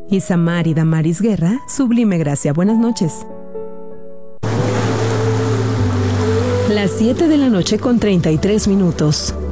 Isamar y Damaris Guerra, Sublime Gracia. Buenas noches. Las 7 de la noche con 33 minutos.